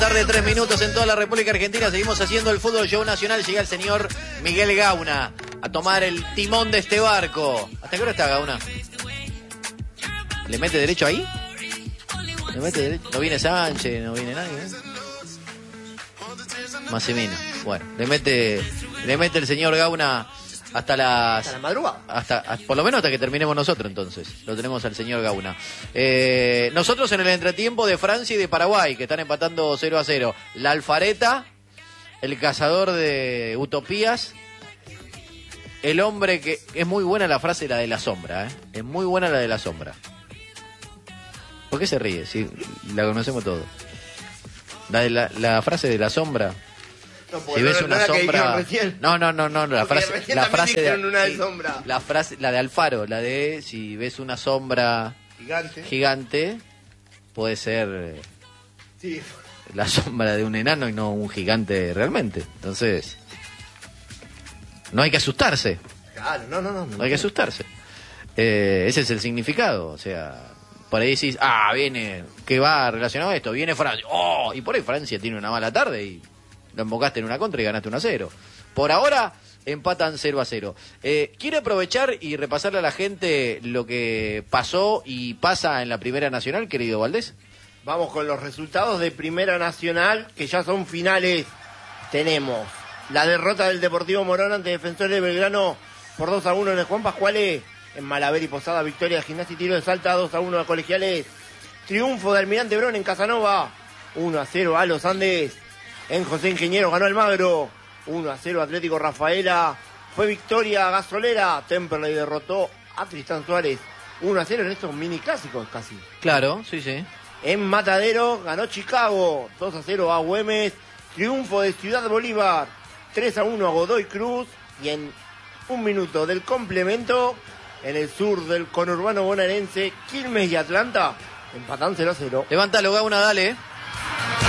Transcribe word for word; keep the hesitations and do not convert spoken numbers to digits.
Tarde, tres minutos en toda la República Argentina. Seguimos haciendo el fútbol show nacional. Llega el señor Miguel Gauna a tomar el timón de este barco. ¿Hasta qué hora está Gauna? ¿Le mete derecho ahí? ¿Le mete derecho? No viene Sánchez, no viene nadie, ¿eh? Más o menos. Bueno, le mete, le mete el señor Gauna hasta las... Hasta la madrugada. Hasta, hasta, por lo menos hasta que terminemos nosotros, entonces. Lo tenemos al señor Gauna. Eh, nosotros en el entretiempo de Francia y de Paraguay, que están empatando cero a cero. La Alfareta, el cazador de utopías, el hombre que... Es muy buena la frase, la de la sombra, ¿eh? Es muy buena la de la sombra. ¿Por qué se ríe? Si la conocemos todos. La, de la, la frase de la sombra... No, si ves no, una no sombra, no, no, no, no, la porque frase, la frase de, una de sombra. la frase, la de Alfaro, la de si ves una sombra gigante, gigante puede ser sí, la sombra de un enano y no un gigante realmente. Entonces, no hay que asustarse. Claro, no, no, no, no hay que asustarse. Eh, ese es el significado, o sea, por ahí decís, ah, viene, ¿qué va relacionado a esto? Viene Francia, oh, y por ahí Francia tiene una mala tarde y lo embocaste en una contra y ganaste uno a cero. Por ahora empatan cero a cero. Eh, ¿Quiere aprovechar y repasarle a la gente lo que pasó y pasa en la Primera Nacional, querido Valdés? Vamos con los resultados de Primera Nacional, que ya son finales. Tenemos la derrota del Deportivo Morón ante Defensores de Belgrano por dos a uno en el Juan Pascuales. En Malaver y Posada, victoria de Gimnasia y Tiro de Salta, dos a uno a Colegiales. Triunfo de Almirante Brón en Casanova, uno a cero a Los Andes. En José Ingeniero ganó Almagro, uno a cero Atlético Rafaela. Fue victoria gasolera. Temperley derrotó a Tristán Suárez, uno a cero en estos mini clásicos casi. Claro, sí, sí. En Matadero ganó Chicago, dos a cero a Güemes. Triunfo de Ciudad Bolívar, tres a uno a Godoy Cruz. Y en un minuto del complemento, en el sur del conurbano bonaerense, Quilmes y Atlanta empatan cero a cero. Levántalo, Gauna, dale.